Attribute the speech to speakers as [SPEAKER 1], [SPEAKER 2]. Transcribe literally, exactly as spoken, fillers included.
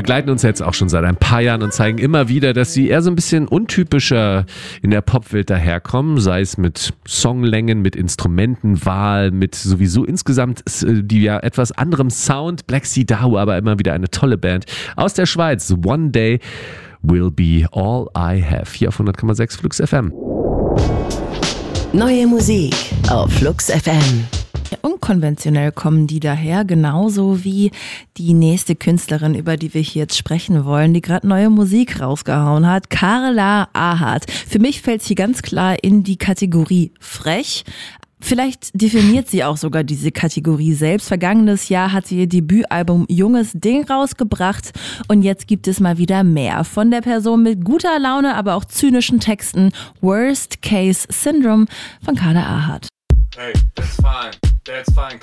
[SPEAKER 1] begleiten uns jetzt auch schon seit ein paar Jahren und zeigen immer wieder, dass sie eher so ein bisschen untypischer in der Popwelt daherkommen, sei es mit Songlängen, mit Instrumentenwahl, mit sowieso insgesamt die ja etwas anderem Sound. Black Sea Dahu, aber immer wieder eine tolle Band aus der Schweiz. One Day Will Be All I Have. Hier auf hundert Komma sechs Flux F M.
[SPEAKER 2] Neue Musik auf Flux F M.
[SPEAKER 3] Unkonventionell kommen die daher, genauso wie die nächste Künstlerin, über die wir hier jetzt sprechen wollen, die gerade neue Musik rausgehauen hat, Carla Ahat. Für mich fällt sie ganz klar in die Kategorie frech. Vielleicht definiert sie auch sogar diese Kategorie selbst. Vergangenes Jahr hat sie ihr Debütalbum Junges Ding rausgebracht und jetzt gibt es mal wieder mehr von der Person mit guter Laune, aber auch zynischen Texten. Worst Case Syndrome von Carla Ahat.
[SPEAKER 4] Hey, that's fine, that's fine.